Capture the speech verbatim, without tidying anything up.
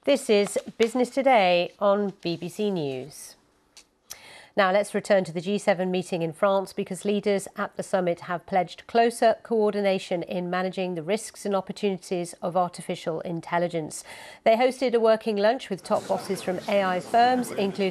This is Business Today on B B C News. Now let's return to the G seven meeting in France because leaders at the summit have pledged closer coordination in managing the risks and opportunities of artificial intelligence. They hosted a working lunch with top bosses from A I firms, including